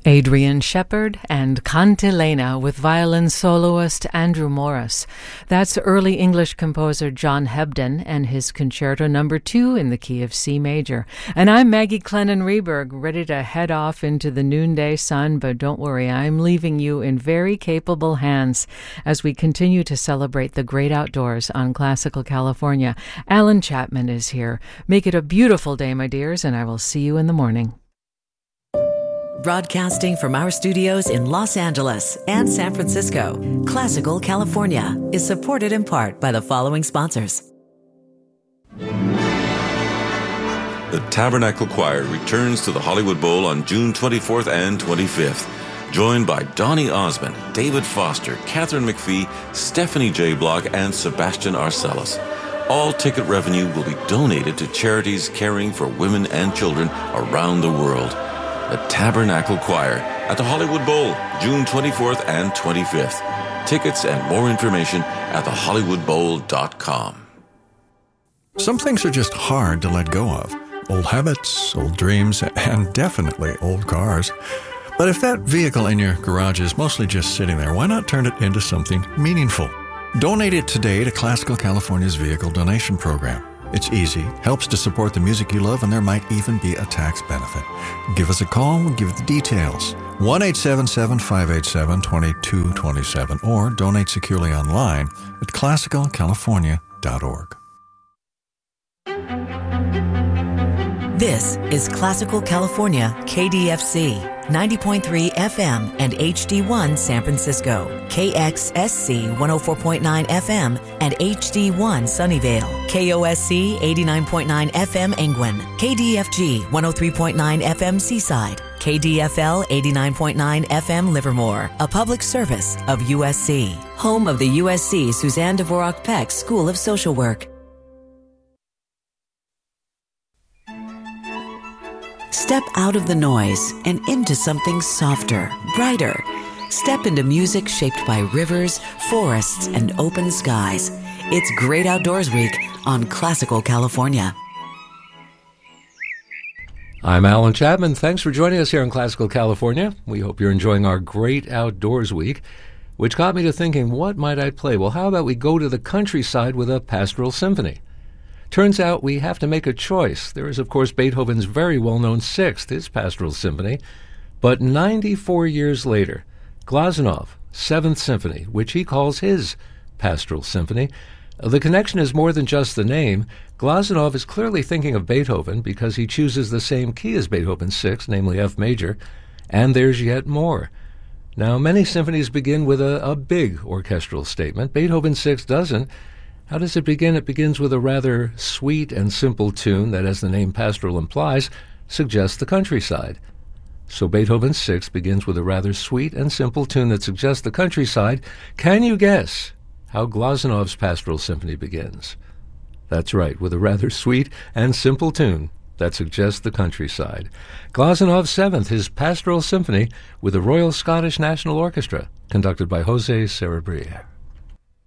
Adrian Shepherd and Cantilena with violin soloist Andrew Morris. That's early English composer John Hebden and his Concerto No. 2 in the key of C major. And I'm Maggie Clennon-Reberg, ready to head off into the noonday sun, but don't worry, I'm leaving you in very capable hands as we continue to celebrate the great outdoors on Classical California. Alan Chapman is here. Make it a beautiful day, my dears, and I will see you in the morning. Broadcasting from our studios in Los Angeles and San Francisco, Classical California is supported in part by the following sponsors. The Tabernacle Choir returns to the Hollywood Bowl on June 24th and 25th, joined by Donny Osmond, David Foster, Catherine McPhee, Stephanie J. Block, and Sebastian Arcelus. All ticket revenue will be donated to charities caring for women and children around the world. The Tabernacle Choir at the Hollywood Bowl, June 24th and 25th. Tickets and more information at thehollywoodbowl.com. Some things are just hard to let go of. Old habits, old dreams, and definitely old cars. But if that vehicle in your garage is mostly just sitting there, why not turn it into something meaningful? Donate it today to Classical California's Vehicle Donation Program. It's easy, helps to support the music you love, and there might even be a tax benefit. Give us a call, we'll give you the details. 1-877-587-2227 or donate securely online at classicalcalifornia.org. This is Classical California, KDFC, 90.3 FM and HD1 San Francisco, KXSC 104.9 FM and HD1 Sunnyvale, KOSC 89.9 FM Angwin, KDFG 103.9 FM Seaside, KDFL 89.9 FM Livermore, a public service of USC, home of the USC Suzanne Dvorak Peck School of Social Work. Step out of the noise and into something softer, brighter. Step into music shaped by rivers, forests, and open skies. It's Great Outdoors Week on Classical California. I'm Alan Chapman. Thanks for joining us here in Classical California. We hope you're enjoying our Great Outdoors Week, which got me to thinking, what might I play? Well, how about we go to the countryside with a pastoral symphony? Turns out we have to make a choice. There is, of course, Beethoven's very well-known Sixth, his Pastoral Symphony. But 94 years later, Glazunov, Seventh Symphony, which he calls his Pastoral Symphony. The connection is more than just the name. Glazunov is clearly thinking of Beethoven because he chooses the same key as Beethoven's Sixth, namely F major, and there's yet more. Now, many symphonies begin with a big orchestral statement. Beethoven's Sixth doesn't. How does it begin? It begins with a rather sweet and simple tune that, as the name pastoral implies, suggests the countryside. So Beethoven's Sixth begins with a rather sweet and simple tune that suggests the countryside. Can you guess how Glazunov's Pastoral Symphony begins? That's right, with a rather sweet and simple tune that suggests the countryside. Glazunov's Seventh, his Pastoral Symphony, with the Royal Scottish National Orchestra, conducted by José Cerebriere.